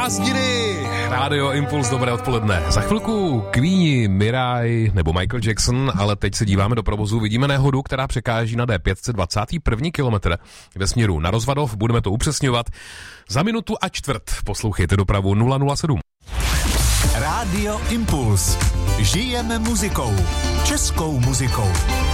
prázdniny! Rádio Impuls, dobré odpoledne. Za chvilku Queeni, Mirai nebo Michael Jackson, ale teď se díváme do provozu, vidíme nehodu, která překáží na D521. kilometr ve směru na Rozvadov, budeme to upřesňovat. Za minutu a čtvrt poslouchejte dopravu 007. Rádio Impuls. Žijeme muzikou. Českou muzikou.